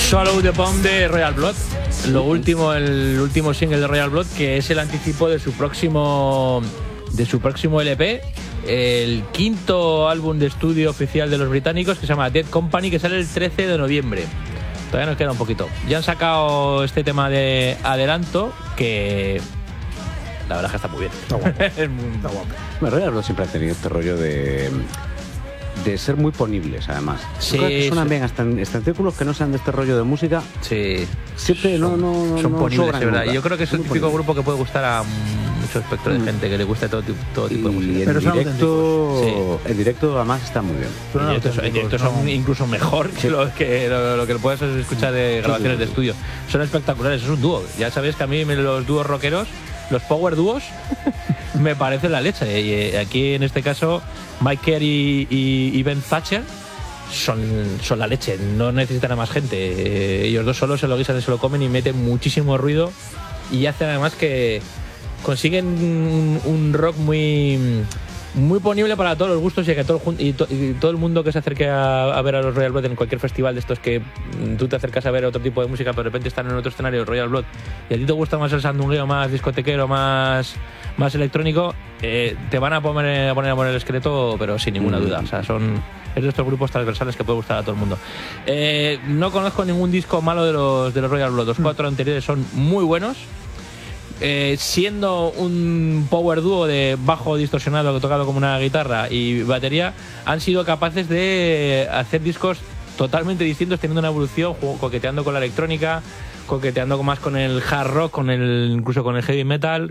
Swallow the Bomb de Royal Blood. El último single de Royal Blood, que es el anticipo de su próximo LP, el quinto álbum de estudio oficial de los británicos, que se llama Dead Company, que sale el 13 de noviembre. Todavía nos queda un poquito. Ya han sacado este tema de adelanto, que la verdad es que está muy bien. Está guapo. Está guapo. Bueno, Royal Blood siempre ha tenido este rollo de ser muy ponibles, además. Sí, Creo que suenan sí. bien hasta en círculos que no sean de este rollo de música. Sí. Siempre son ponibles, sobran de verdad. nunca. Y yo creo que es el Muy típico ponibles. grupo que puede gustar a mucho espectro de gente, que le guste todo tipo de Y música. en Pero son directo, en directo además está muy bien. Son En directo son incluso mejor que lo que puedes escuchar de grabaciones de estudio. Son espectaculares, es un dúo. Ya sabéis que a mí los dúos rockeros, los power dúos, me parecen la leche. Y aquí en este caso, Mike Kerr y Ben Thatcher son la leche, no necesitan a más gente. Ellos dos solos se lo guisan y se lo comen y meten muchísimo ruido y hacen además que consiguen un rock muy ponible para todos los gustos, y que todo el mundo que se acerque a ver a los Royal Blood en cualquier festival de estos, que tú te acercas a ver otro tipo de música pero de repente están en otro escenario, Royal Blood, y a ti te gusta más el sandungueo, más discotequero, más electrónico, te van a poner el esqueleto, pero sin ninguna duda. O sea, es de estos grupos transversales que puede gustar a todo el mundo. No conozco ningún disco malo de los Royal Blood. Los 4 anteriores son muy buenos. Siendo un power dúo de bajo distorsionado tocado como una guitarra y batería, han sido capaces de hacer discos totalmente distintos, teniendo una evolución, coqueteando con la electrónica, coqueteando más con el hard rock, incluso con el heavy metal,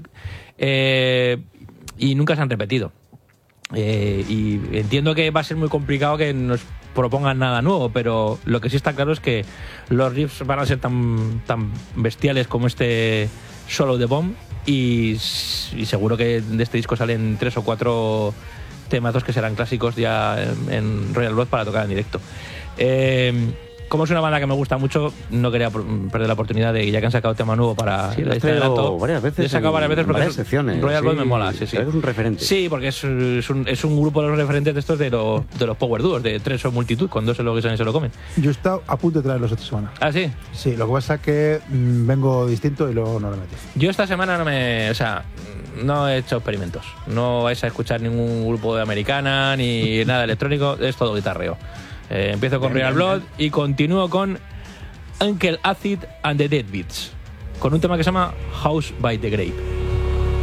y nunca se han repetido. Y entiendo que va a ser muy complicado que nos propongan nada nuevo, pero lo que sí está claro es que los riffs van a ser tan bestiales como este Swallow the Bomb, y seguro que de este disco salen 3 o 4 temazos que serán clásicos ya en Royal Blood para tocar en directo. Como es una banda que me gusta mucho, no quería perder la oportunidad de, ya que han sacado tema nuevo para este adelanto. Varias veces. He sacado varias veces porque varias secciones. Royal Blood Sí, me mola, sí. Es un referente. Sí, porque es un grupo de los referentes de estos de los power duos, de 3 o multitud, con 2 se lo guisan y se lo comen. Yo he estado a punto de traerlos esta semana. ¿Ah, sí? Sí, lo que pasa es que vengo distinto y luego no lo metí. Yo esta semana no he hecho experimentos. No vais a escuchar ningún grupo de americana ni nada electrónico, es todo guitarreo. Empiezo con Royal Blood y continúo con Uncle Acid and the Deadbeats, con un tema que se llama House by the Grave.